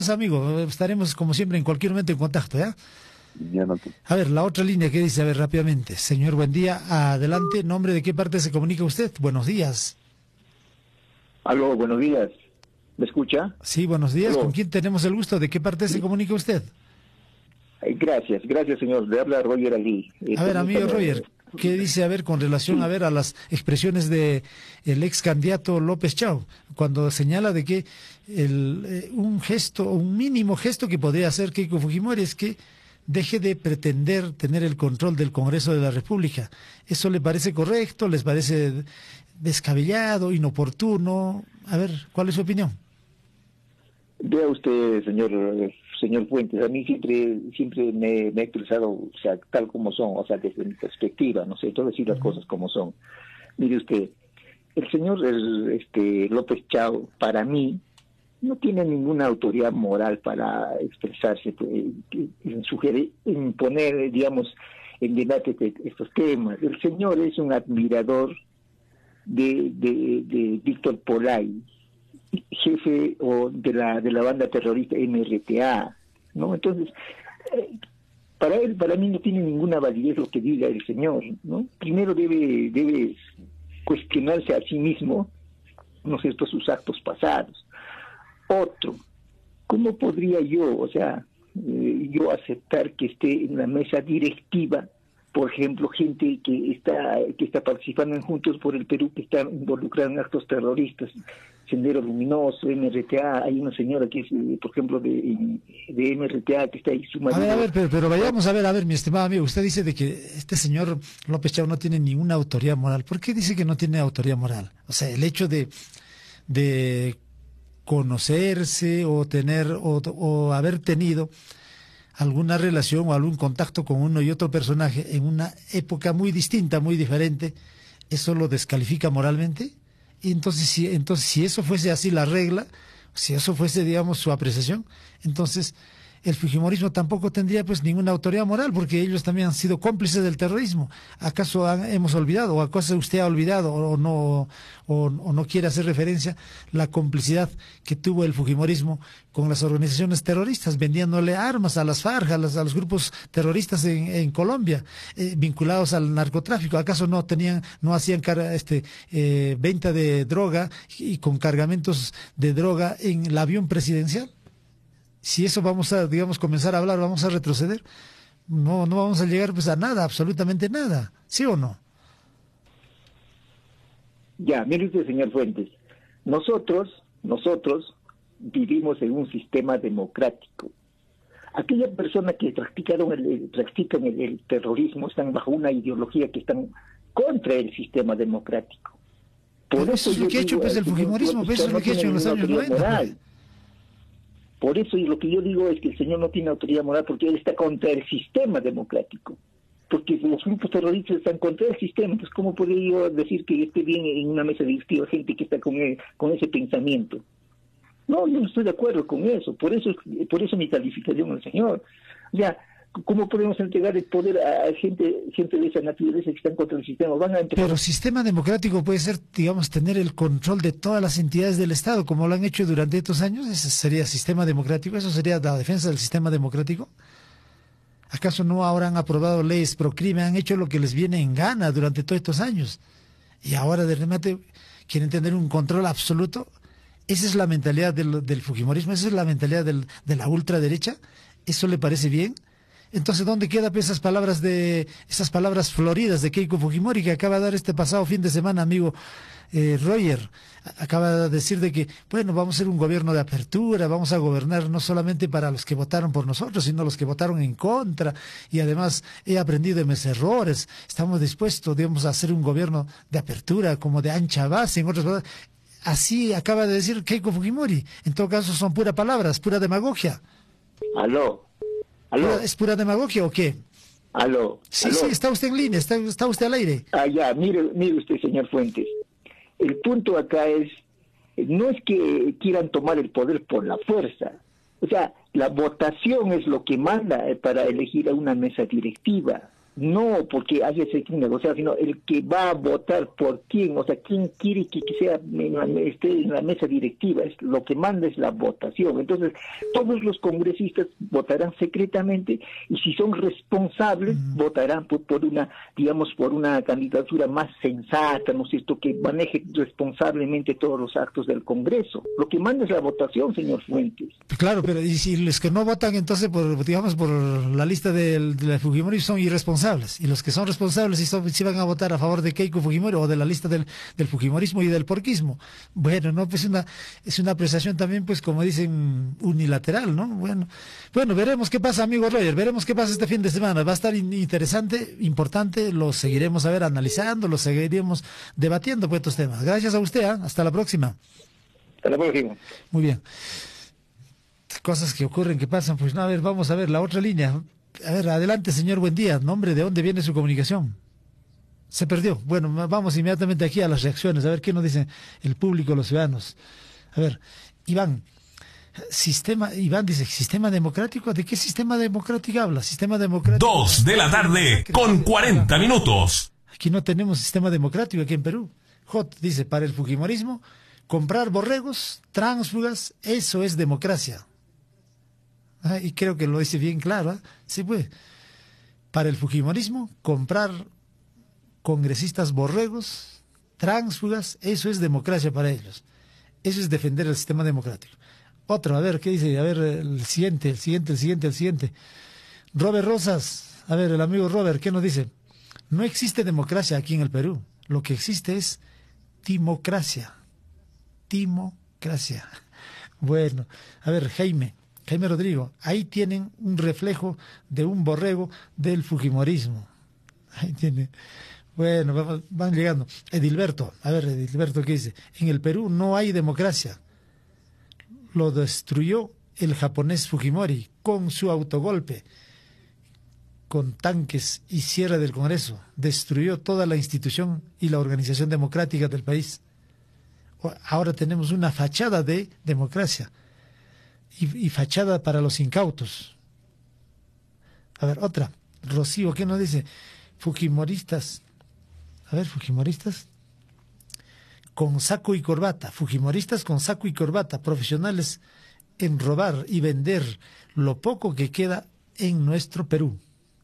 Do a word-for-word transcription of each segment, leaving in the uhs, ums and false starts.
Amigo, estaremos como siempre en cualquier momento en contacto, ¿ya? Ya no te... A ver, la otra línea que dice, a ver, rápidamente. Señor, buen día, adelante, nombre de qué parte se comunica usted. Buenos días. Aló, buenos días. ¿Me escucha? Sí, buenos días. Aló. ¿Con quién tenemos el gusto? ¿De qué parte se comunica usted? Eh, Gracias, gracias señor. Le habla Roger Ali. Eh, A ver, amigo permítame- Roger, ¿qué dice, a ver, con relación, Sí. a ver, a las expresiones de el ex candidato López Chao, cuando señala de que el, eh, un gesto, un mínimo gesto que podría hacer Keiko Fujimori es que deje de pretender tener el control del Congreso de la República? ¿Eso le parece correcto? ¿Les parece descabellado, inoportuno? A ver, ¿cuál es su opinión? Vea usted, señor eh, señor Fuentes, a mí siempre siempre me, me he expresado, o sea, tal como son, o sea, desde mi perspectiva, no sé, todo decir las cosas como son. Mire usted, el señor el, este López Chao, para mí, no tiene ninguna autoridad moral para expresarse, pues, en sugerir, en poner, digamos, en debate de estos temas. El señor es un admirador de, de, de Víctor Polay, jefe o de la de la banda terrorista M R T A, ¿no? Entonces, eh, para él, para mí no tiene ninguna validez lo que diga el señor, ¿no? Primero debe debe cuestionarse a sí mismo, ¿no es cierto?, sus actos pasados. Otro, ¿cómo podría yo, o sea, eh, yo aceptar que esté en la mesa directiva, por ejemplo, gente que está que está participando en Juntos por el Perú, que está involucrada en actos terroristas, Sendero Luminoso, M R T A, hay una señora que es, eh, por ejemplo, de, de M R T A, que está ahí, su A marido. ver, a ver, pero, pero vayamos a ver, a ver, mi estimado amigo, usted dice de que este señor López Chao no tiene ninguna autoridad moral. ¿Por qué dice que no tiene autoridad moral? O sea, el hecho de, de conocerse o tener o, o haber tenido alguna relación o algún contacto con uno y otro personaje en una época muy distinta, muy diferente, ¿eso lo descalifica moralmente? Y entonces, si, entonces, si eso fuese así la regla, si eso fuese, digamos, su apreciación, entonces el fujimorismo tampoco tendría pues ninguna autoridad moral, porque ellos también han sido cómplices del terrorismo. ¿Acaso han- hemos olvidado, o acaso usted ha olvidado, o no, o, o no quiere hacer referencia la complicidad que tuvo el fujimorismo con las organizaciones terroristas, vendiéndole armas a las FARC, a, las- a los grupos terroristas en, en Colombia, eh, vinculados al narcotráfico? ¿Acaso no tenían, no hacían car- este, eh, venta de droga y con cargamentos de droga en el avión presidencial? Si eso vamos a, digamos, comenzar a hablar, vamos a retroceder, no, no vamos a llegar pues a nada, absolutamente nada, ¿sí o no? Ya, mire usted, señor Fuentes, nosotros, nosotros vivimos en un sistema democrático. Aquellas personas que practicaron el, el- practican el, el terrorismo están bajo una ideología que están contra el sistema democrático. Por Pero eso es lo yo que ha hecho digo, pues el señor fujimorismo, pues López eso Chao es lo no que ha hecho tiene en los ninguna años autoridad noventa. moral. Por eso y lo que yo digo es que el señor no tiene autoridad moral porque él está contra el sistema democrático. Porque los grupos terroristas están contra el sistema. Entonces, ¿cómo podría yo decir que esté bien en una mesa directiva gente que está con, el- con ese pensamiento? No, yo no estoy de acuerdo con eso. Por eso por eso mi calificación al señor. O sea, ¿cómo podemos entregar el poder a, a gente gente de esa naturaleza que están contra el sistema? Van a empezar Pero sistema democrático puede ser, digamos, tener el control de todas las entidades del Estado, como lo han hecho durante estos años. ¿Ese sería sistema democrático? ¿Eso sería la defensa del sistema democrático? ¿Acaso no ahora han aprobado leyes pro crimen, han hecho lo que les viene en gana durante todos estos años? Y ahora de remate quieren tener un control absoluto. Esa es la mentalidad del, del fujimorismo, esa es la mentalidad del, de la ultraderecha. ¿Eso le parece bien? Entonces, ¿dónde quedan esas palabras de esas palabras floridas de Keiko Fujimori que acaba de dar este pasado fin de semana, amigo eh, Roger? Acaba de decir de que, bueno, vamos a ser un gobierno de apertura, vamos a gobernar no solamente para los que votaron por nosotros, sino los que votaron en contra, y además he aprendido de mis errores, estamos dispuestos, digamos, a hacer un gobierno de apertura, como de ancha base, en otras palabras. Así acaba de decir Keiko Fujimori. En todo caso son puras palabras, pura demagogia. Aló, aló, ¿Pura- ¿Es pura demagogia o qué? aló, Sí, aló. sí, está usted en línea, está, está usted al aire. Ah, ya, mire, mire usted, señor Fuentes. El punto acá es, eh, no es que quieran tomar el poder por la fuerza. O sea, la votación es lo que manda eh, para elegir a una mesa directiva. No porque haya ese negociado, sino el que va a votar por quién, o sea, quién quiere que, que sea en la, esté en la mesa directiva, es lo que manda es la votación. Entonces, todos los congresistas votarán secretamente y si son responsables, mm. votarán por, por una, digamos, por una candidatura más sensata, ¿no es cierto?, que maneje responsablemente todos los actos del Congreso. Lo que manda es la votación, señor Fuentes. Claro, pero y si los que no votan entonces por, digamos, por la lista de, de la Fujimori son irresponsables. Y los que son responsables si, son, si van a votar a favor de Keiko Fujimori o de la lista del, del Fujimorismo y del porquismo. Bueno, no, pues una, es una apreciación también, pues como dicen, unilateral, ¿no? Bueno, bueno, veremos qué pasa, amigo Roger, veremos qué pasa este fin de semana. Va a estar in, interesante, importante, lo seguiremos a ver analizando, lo seguiremos debatiendo por estos temas. Gracias a usted, ¿eh? Hasta la próxima. Hasta la próxima. Muy bien. Cosas que ocurren, que pasan, pues no, a ver, vamos a ver la otra línea. A ver, adelante, señor, buen día. Nombre, ¿de dónde viene su comunicación? Se perdió. Bueno, vamos inmediatamente aquí a las reacciones, a ver qué nos dicen el público, los ciudadanos. A ver, Iván, sistema, Iván dice, ¿sistema democrático? ¿De qué sistema democrático habla? Sistema democrático. Dos de la tarde con cuarenta minutos. Aquí no tenemos sistema democrático aquí en Perú. J dice, para el fujimorismo, comprar borregos, tránsfugas, eso es democracia. Ah, y creo que lo dice bien claro, ¿eh? Sí, pues, para el fujimorismo, comprar congresistas borregos, tránsfugas, eso es democracia para ellos. Eso es defender el sistema democrático. Otro, a ver, ¿qué dice? A ver, el siguiente, el siguiente, el siguiente, el siguiente. Robert Rosas, a ver, el amigo Robert, ¿qué nos dice? No existe democracia aquí en el Perú. Lo que existe es timocracia. Timocracia. Bueno, a ver, Jaime. Jaime Rodrigo, ahí tienen un reflejo de un borrego del fujimorismo. Ahí tiene. Bueno, van, van llegando. Edilberto, a ver, Edilberto, ¿qué dice? En el Perú no hay democracia. Lo destruyó el japonés Fujimori con su autogolpe, con tanques y cierre del Congreso. Destruyó toda la institución y la organización democrática del país. Ahora tenemos una fachada de democracia. Y, y fachada para los incautos. A ver, otra. Rocío, ¿qué nos dice? Fujimoristas. A ver, Fujimoristas. Con saco y corbata. Fujimoristas con saco y corbata. Profesionales en robar y vender lo poco que queda en nuestro Perú.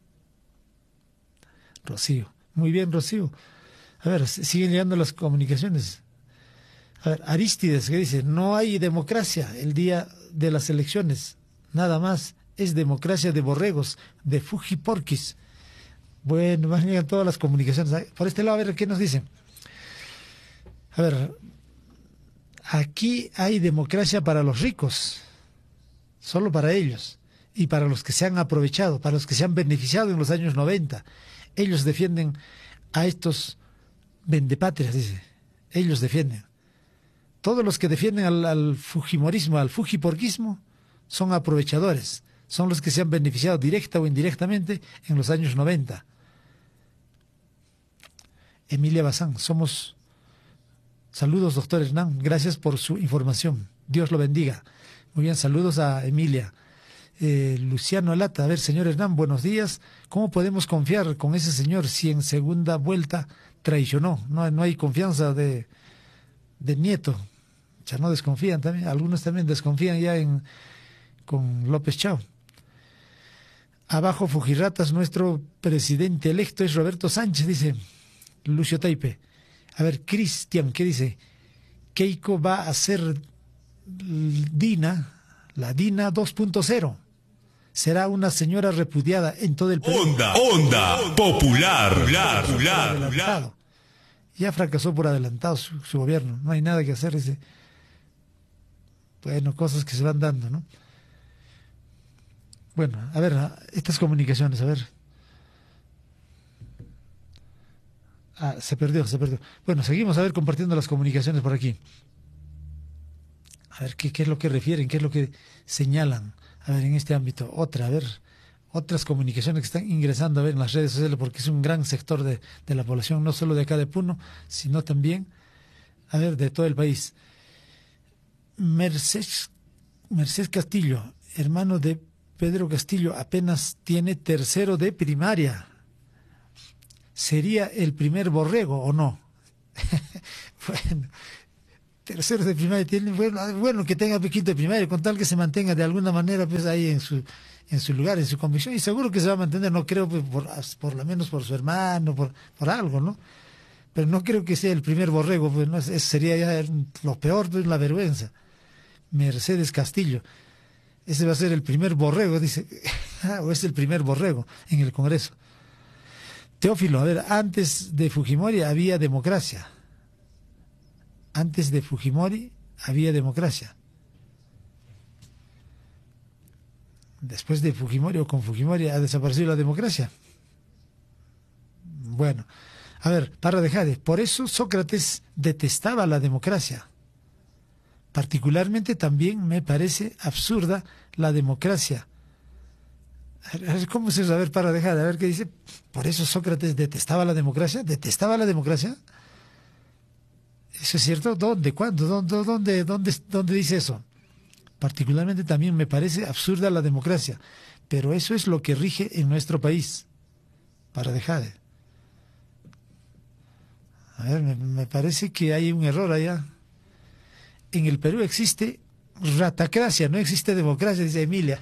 Rocío. Muy bien, Rocío. A ver, siguen llegando las comunicaciones. A ver, Aristides, que dice, no hay democracia el día de las elecciones, nada más, es democracia de borregos, de fujiporquis. Bueno, van a llegar todas las comunicaciones. Por este lado, a ver, ¿qué nos dicen? A ver, aquí hay democracia para los ricos, solo para ellos, y para los que se han aprovechado, para los que se han beneficiado en los años noventa. Ellos defienden a estos vendepatrias, dice, ellos defienden. Todos los que defienden al, al fujimorismo, al fujiporquismo, son aprovechadores, son los que se han beneficiado directa o indirectamente en los años noventa. Emilia Bazán, somos... Saludos, doctor Hernán, gracias por su información, Dios lo bendiga. Muy bien, saludos a Emilia. Eh, Luciano Alata, a ver, señor Hernán, buenos días. ¿Cómo podemos confiar con ese señor si en segunda vuelta traicionó? No, no hay confianza de, de Nieto. Ya no desconfían también, algunos también desconfían ya en con López Chao. Abajo Fujirratas, nuestro presidente electo es Roberto Sánchez, dice Lucio Taipe. A ver, Cristian, ¿qué dice? Keiko va a ser Dina, la Dina dos punto cero. Será una señora repudiada en todo el país. Onda, onda, popular, popular, popular, popular. Ya fracasó por adelantado su, su gobierno, no hay nada que hacer, dice. Bueno, cosas que se van dando, ¿no? Bueno, a ver, estas comunicaciones, a ver. Ah, se perdió, se perdió. Bueno, seguimos a ver compartiendo las comunicaciones por aquí. A ver, ¿qué, qué es lo que refieren? ¿Qué es lo que señalan? A ver, en este ámbito, otra, a ver, otras comunicaciones que están ingresando a ver en las redes sociales, porque es un gran sector de, de la población, no solo de acá de Puno, sino también, a ver, de todo el país. Mercedes, Mercedes Castillo, hermano de Pedro Castillo, apenas tiene tercero de primaria. sería el primer borrego o no. Bueno, tercero de primaria tiene, bueno, bueno que tenga quinto de primaria, con tal que se mantenga de alguna manera pues ahí en su en su lugar, en su convicción, y seguro que se va a mantener, no creo, pues, por, por lo menos por su hermano, por, por algo, ¿no? Pero no creo que sea el primer borrego, pues no, eso sería ya lo peor, pues la vergüenza. Mercedes Castillo, ese va a ser el primer borrego, dice, o es el primer borrego en el Congreso. Teófilo, a ver, antes de Fujimori había democracia. Antes de Fujimori había democracia. Después de Fujimori o con Fujimori ha desaparecido la democracia. Bueno, a ver, Parra de Jade, por eso Sócrates detestaba la democracia. Particularmente también me parece absurda la democracia. A ver, ¿cómo se sabe Parra de Jade? A ver qué dice. Por eso Sócrates detestaba la democracia. ¿Detestaba la democracia? ¿Eso es cierto? ¿Dónde? ¿Cuándo? ¿Dónde, dónde, dónde, dónde dice eso? Particularmente también me parece absurda la democracia, pero eso es lo que rige en nuestro país. Para dejar. A ver, me, me parece que hay un error allá. En el Perú existe ratacracia, no existe democracia, dice Emilia.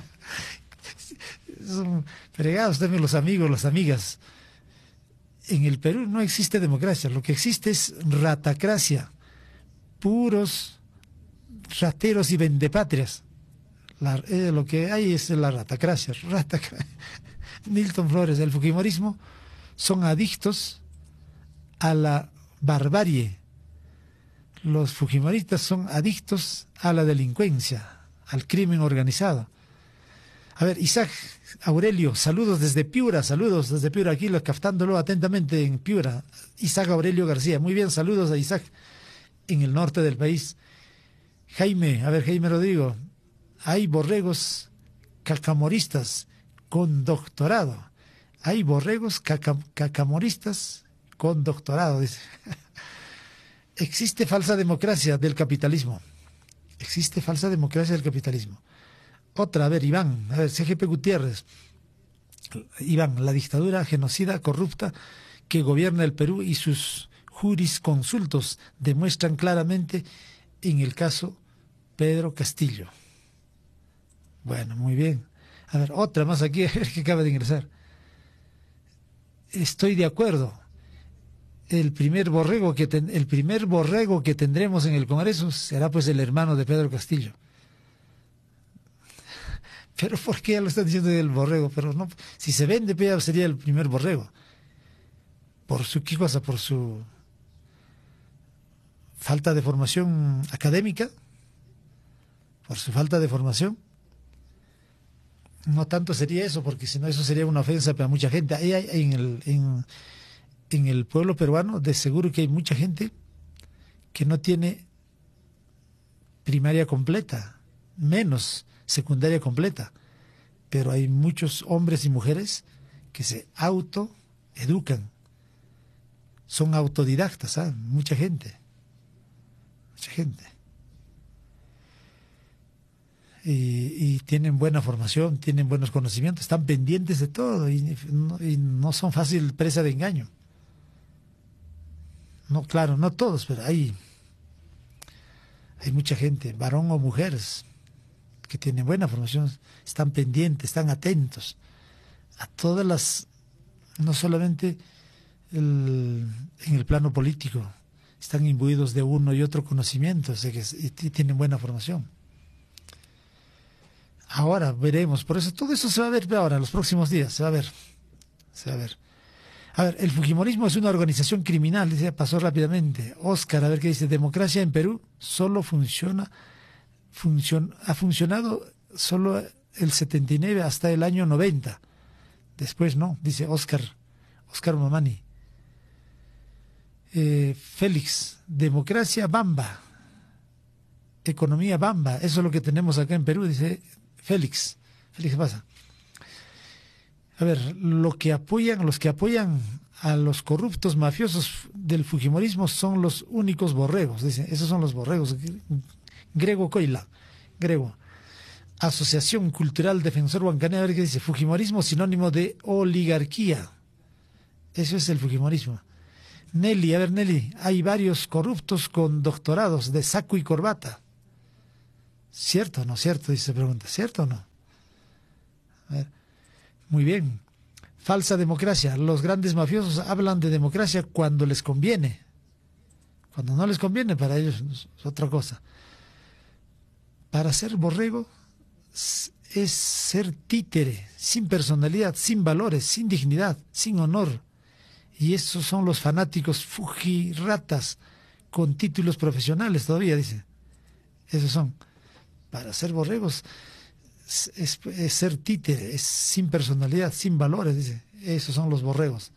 Son fregados también los amigos, las amigas. En el Perú no existe democracia, lo que existe es ratacracia, puros rateros y vendepatrias. La, eh, lo que hay es la ratacracia, ratacracia. Milton Flores, el fujimorismo son adictos a la barbarie. Los fujimoristas son adictos a la delincuencia, al crimen organizado. A ver, Isaac Aurelio, saludos desde Piura, saludos desde Piura, aquí lo, captándolo atentamente en Piura. Isaac Aurelio García, muy bien, saludos a Isaac en el norte del país. Jaime, a ver, Jaime Rodrigo, hay borregos cacamoristas con doctorado. Hay borregos caca, cacamoristas con doctorado, dice. Existe falsa democracia del capitalismo. Existe falsa democracia del capitalismo. Otra, a ver, Iván, a ver, C G P Gutiérrez. Iván, la dictadura genocida, corrupta que gobierna el Perú y sus jurisconsultos demuestran claramente en el caso Pedro Castillo. Bueno, muy bien. A ver, otra más aquí, a ver que acaba de ingresar. Estoy de acuerdo. El primer borrego que ten, el primer borrego que tendremos en el Congreso será pues el hermano de Pedro Castillo. Pero ¿por qué ya lo están diciendo del borrego? Pero no, si se vende, pues sería el primer borrego. ¿Por su qué cosa? ¿Por su falta de formación académica? ¿Por su falta de formación? No tanto sería eso, porque si no eso sería una ofensa para mucha gente. Ahí hay, en, el, en, en el pueblo peruano de seguro que hay mucha gente que no tiene primaria completa, menos secundaria completa, pero hay muchos hombres y mujeres que se autoeducan, son autodidactas, ¿sabes? Mucha gente, mucha gente. Y, y tienen buena formación, tienen buenos conocimientos, están pendientes de todo y no, y no son fácil presa de engaño. No, claro, no todos, pero hay, hay mucha gente, varón o mujeres, que tienen buena formación, están pendientes, están atentos a todas las, no solamente el, en el plano político, están imbuidos de uno y otro conocimiento, o sea que, y, y tienen buena formación. Ahora veremos, por eso todo eso se va a ver ahora, en los próximos días, se va a ver, se va a ver. A ver, el fujimorismo es una organización criminal, dice, pasó rápidamente. Oscar, a ver qué dice, democracia en Perú solo funciona, funcion, ha funcionado solo el setenta y nueve hasta el año noventa. Después no, dice Oscar, Oscar Mamani. Eh, Félix, democracia bamba, economía bamba, eso es lo que tenemos acá en Perú, dice Félix. Félix, ¿qué pasa? A ver, lo que apoyan, los que apoyan a los corruptos mafiosos del fujimorismo son los únicos borregos, dice, esos son los borregos. Grego Coila, Grego. Asociación Cultural Defensor Huancané, a ver qué dice, fujimorismo sinónimo de oligarquía. Eso es el fujimorismo. Nelly, a ver Nelly, hay varios corruptos con doctorados de saco y corbata. ¿Cierto o no cierto? Dice, pregunta, ¿cierto o no? A ver. Muy bien. Falsa democracia. Los grandes mafiosos hablan de democracia cuando les conviene. Cuando no les conviene, para ellos es otra cosa. Para ser borrego es ser títere, sin personalidad, sin valores, sin dignidad, sin honor. Y esos son los fanáticos fujirratas con títulos profesionales todavía, dice. Esos son. Para ser borregos es, es, es ser títere, es sin personalidad, sin valores, dice. Esos son los borregos.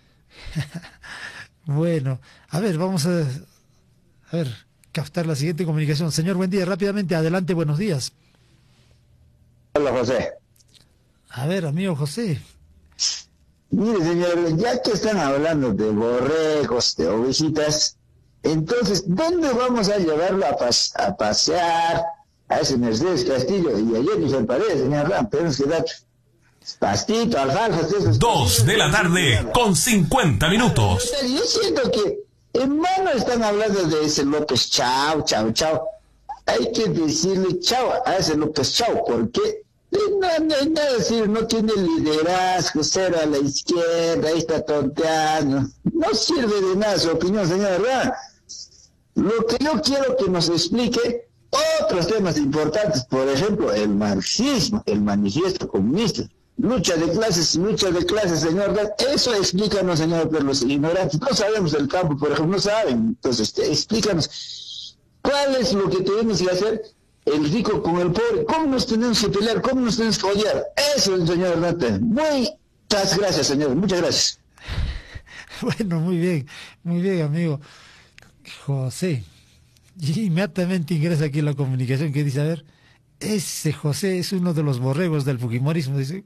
Bueno, a ver, vamos a, a ver, captar la siguiente comunicación. Señor, buen día, rápidamente, adelante, buenos días. Hola, José. A ver, amigo José. Mire, señor, ya que están hablando de borregos, de ovejitas, entonces, ¿dónde vamos a llevarlo a, pas a pasear a ese Mercedes Castillo y a Jennifer Paredes, señor Ram? Tenemos que dar pastito, alfalfa, esos... Dos de la tarde con cincuenta minutos. Yo siento que en mano están hablando de ese López Chao, Chao, Chao. Hay que decirle chao a ese López Chao, porque no, no, no, decir, no tiene liderazgo, cero a la izquierda, ahí está tonteando. No sirve de nada su opinión, señor Ram. Lo que yo quiero que nos explique otros temas importantes, por ejemplo, el marxismo, el manifiesto comunista. Lucha de clases, lucha de clases, señor. Eso explícanos, señor, pero los ignorantes no sabemos del campo, por ejemplo, no saben. Entonces, explícanos, ¿cuál es lo que tenemos que hacer el rico con el pobre? ¿Cómo nos tenemos que pelear? ¿Cómo nos tenemos que odiar? Eso, señor Hernández. Muchas gracias, señor. Muchas gracias. Bueno, muy bien, muy bien, amigo José. Y inmediatamente ingresa aquí la comunicación que dice, a ver, ese José es uno de los borregos del fujimorismo, dice.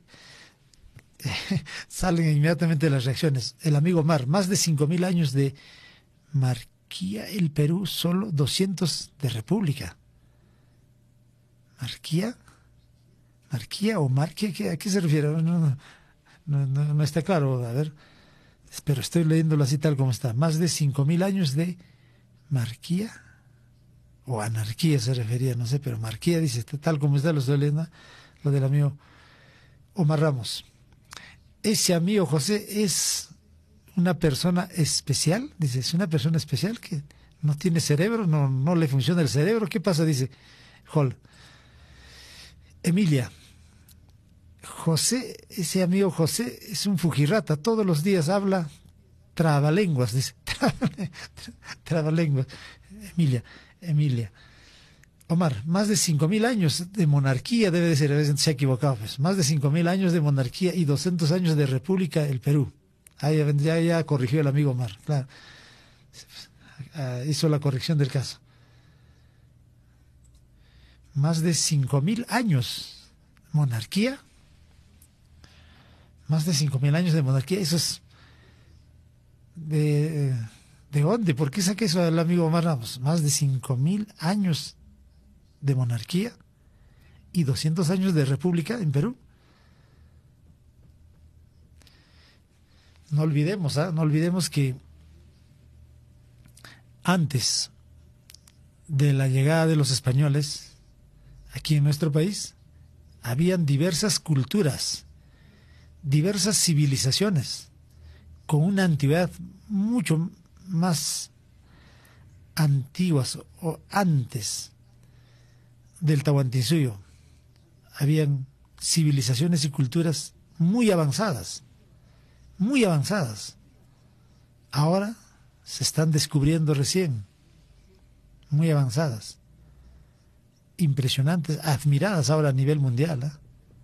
Salen inmediatamente las reacciones. El amigo Mar, más de cinco mil años de monarquía, el Perú, solo doscientos de república. ¿Marquía? ¿Marquía o marquía? ¿A qué se refiere? No, no, no, no, no está claro, a ver, pero estoy leyéndolo así tal como está. Más de cinco mil años de marquía o anarquía se refería, no sé, pero marquía dice, tal como está, lo estoy leyendo, lo del amigo Omar Ramos. Ese amigo José es una persona especial, dice, es una persona especial que no tiene cerebro, no, no le funciona el cerebro. ¿Qué pasa? Dice Hall. Emilia, José, ese amigo José es un fujirrata, todos los días habla trabalenguas, dice, trabalenguas. Emilia, Emilia. Omar, más de cinco mil años de monarquía debe de ser, a veces se ha equivocado, pues, más de cinco mil años de monarquía y doscientos años de república el Perú. Ahí ya, ya corrigió el amigo Omar, claro. Hizo la corrección del caso. Más de cinco mil años monarquía. Más de cinco mil años de monarquía. Eso es... ¿De, de dónde? ¿Por qué saqué eso al amigo Omar Ramos? Más de cinco mil años de monarquía y doscientos años de república en Perú. No olvidemos, ¿eh? no olvidemos que antes de la llegada de los españoles aquí en nuestro país, habían diversas culturas, diversas civilizaciones, con una antigüedad mucho más antiguas o antes del Tahuantinsuyo. Habían civilizaciones y culturas muy avanzadas, muy avanzadas. Ahora se están descubriendo recién, muy avanzadas, impresionantes, admiradas ahora a nivel mundial, ¿eh?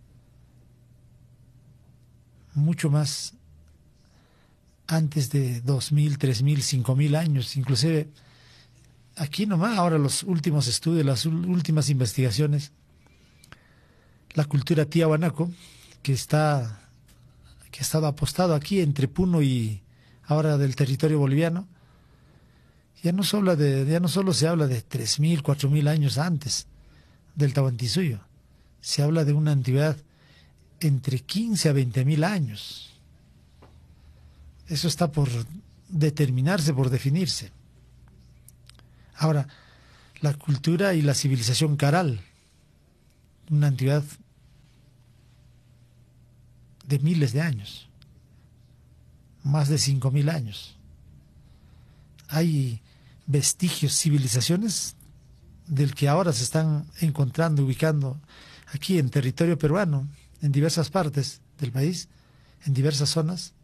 Mucho más antes de dos mil, tres mil, cinco mil años, inclusive aquí nomás, ahora los últimos estudios, las últimas investigaciones, la cultura tiahuanaco, que está, que ha estado apostado aquí entre Puno y ahora del territorio boliviano, ya no solo, de, ya no solo se habla de tres mil, cuatro mil años antes del Tahuantinsuyo, se habla de una antigüedad entre quince a veinte mil años. Eso está por determinarse, por definirse. Ahora, la cultura y la civilización caral, una antigüedad de miles de años, más de cinco mil años. Hay vestigios, civilizaciones del que ahora se están encontrando, ubicando aquí en territorio peruano, en diversas partes del país, en diversas zonas,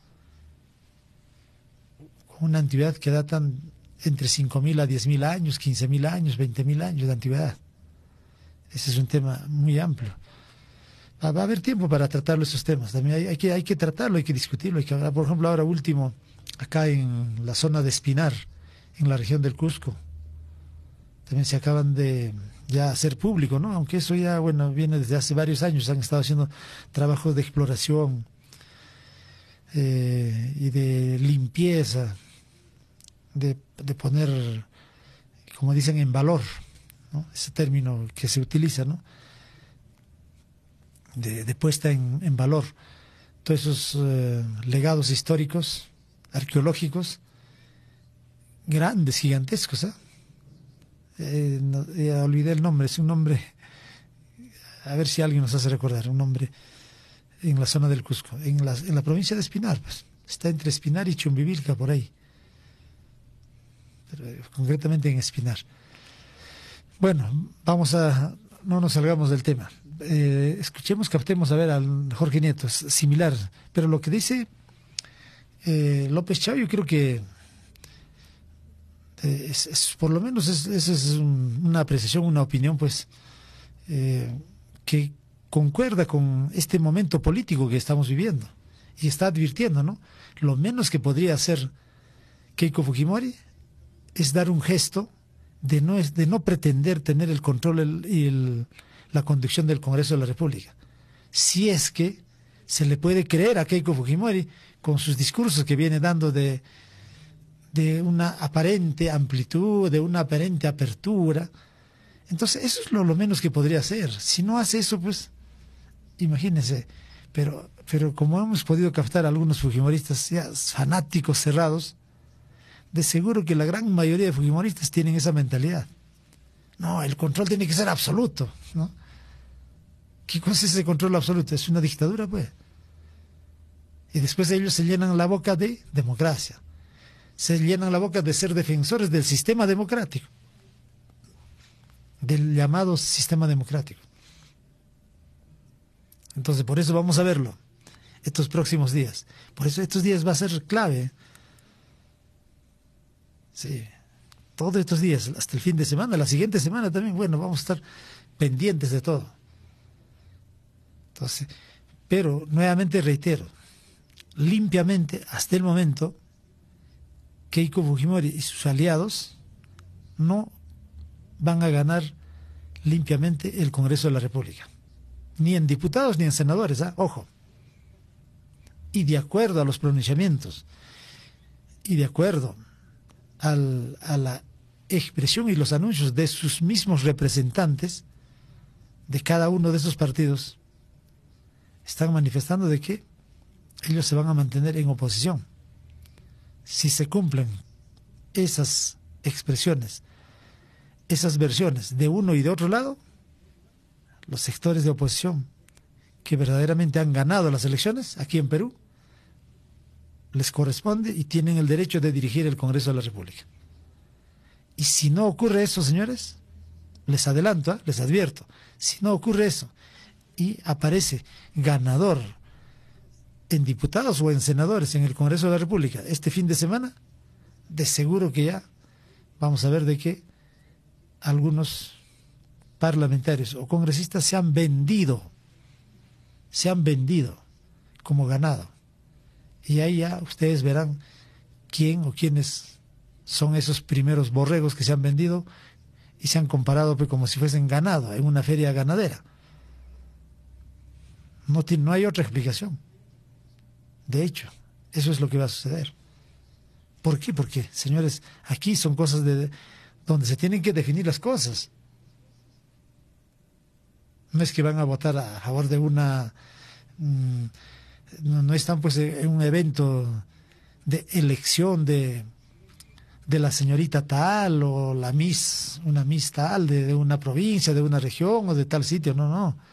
con una antigüedad que datan entre cinco mil a diez mil años, quince mil años, veinte mil años de antigüedad. Ese es un tema muy amplio. Va a haber tiempo para tratarlo esos temas. También hay, hay, que, hay que tratarlo, hay que discutirlo. Hay que hablar. Por ejemplo, ahora último, acá en la zona de Espinar, en la región del Cusco, también se acaban de ya hacer público, ¿no? Aunque eso ya, bueno, viene desde hace varios años. Han estado haciendo trabajos de exploración eh, y de limpieza, de, de poner, como dicen, en valor, ¿no? Ese término que se utiliza, ¿no? De, de puesta en, en valor todos esos eh, legados históricos, arqueológicos, grandes, gigantescos. ¿eh? Eh, no, ya olvidé el nombre, es un nombre, a ver si alguien nos hace recordar, un nombre en la zona del Cusco, en la, en la provincia de Espinar, pues, está entre Espinar y Chumbivilca, por ahí, pero, eh, concretamente en Espinar. Bueno, vamos a, no nos salgamos del tema. Eh, escuchemos, captemos a ver al Jorge Nieto, es similar, pero lo que dice eh, López Chao, yo creo que eh, es, es, por lo menos es, es, es un, una apreciación, una opinión, pues, eh, que concuerda con este momento político que estamos viviendo y está advirtiendo, ¿no? Lo menos que podría hacer Keiko Fujimori es dar un gesto de no, de no pretender tener el control el, y el la conducción del Congreso de la República. Si es que se le puede creer a Keiko Fujimori con sus discursos que viene dando de, de una aparente amplitud, de una aparente apertura. Entonces, eso es lo, lo menos que podría hacer. Si no hace eso, pues, imagínense. Pero, pero como hemos podido captar a algunos fujimoristas ya fanáticos cerrados, de seguro que la gran mayoría de fujimoristas tienen esa mentalidad. No, el control tiene que ser absoluto, ¿no? ¿Qué cosa es ese control absoluto? Es una dictadura, pues. Y después ellos se llenan la boca de democracia. Se llenan la boca de ser defensores del sistema democrático. Del llamado sistema democrático. Entonces, por eso vamos a verlo estos próximos días. Por eso estos días va a ser clave. Sí. Todos estos días, hasta el fin de semana, la siguiente semana también, bueno, vamos a estar pendientes de todo. Entonces, pero nuevamente reitero, limpiamente, hasta el momento, Keiko Fujimori y sus aliados no van a ganar limpiamente el Congreso de la República. Ni en diputados ni en senadores, ¿eh? Ojo. Y de acuerdo a los pronunciamientos, y de acuerdo al, a la expresión y los anuncios de sus mismos representantes de cada uno de esos partidos, están manifestando de que ellos se van a mantener en oposición. Si se cumplen esas expresiones, esas versiones de uno y de otro lado, los sectores de oposición que verdaderamente han ganado las elecciones aquí en Perú, les corresponde y tienen el derecho de dirigir el Congreso de la República. Y si no ocurre eso, señores, les adelanto, ¿eh? les advierto, si no ocurre eso y aparece ganador en diputados o en senadores en el Congreso de la República este fin de semana, de seguro que ya vamos a ver de que algunos parlamentarios o congresistas se han vendido, se han vendido como ganado. Y ahí ya ustedes verán quién o quiénes son esos primeros borregos que se han vendido y se han comparado pues, como si fuesen ganado en una feria ganadera. No, tiene, no hay otra explicación. De hecho, eso es lo que va a suceder. ¿Por qué? Porque, señores, aquí son cosas de donde se tienen que definir las cosas. No es que van a votar a favor de una... Mmm, no, no están pues en un evento de elección de, de la señorita tal o la Miss, una Miss tal de, de una provincia, de una región o de tal sitio, no, no.